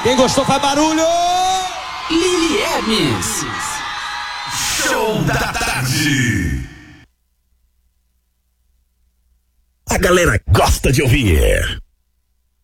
Quem gostou faz barulho! Lili Hermes. Show da tarde. A galera gosta de ouvir.